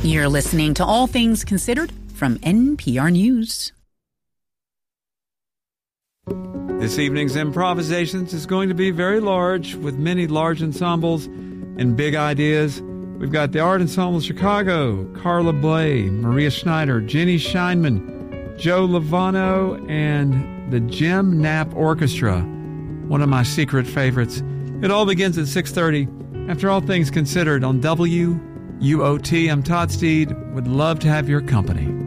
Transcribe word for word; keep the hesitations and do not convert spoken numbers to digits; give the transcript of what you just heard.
You're listening to All Things Considered from N P R News. This evening's Improvisations is going to be very large, with many large ensembles and big ideas. We've got the Art Ensemble Chicago, Carla Bley, Maria Schneider, Jenny Scheinman, Joe Lovano, and the Jim Knapp Orchestra, one of my secret favorites. It all begins at six thirty. After All Things Considered on W U O T. I'm Todd Steed. Would love to have your company.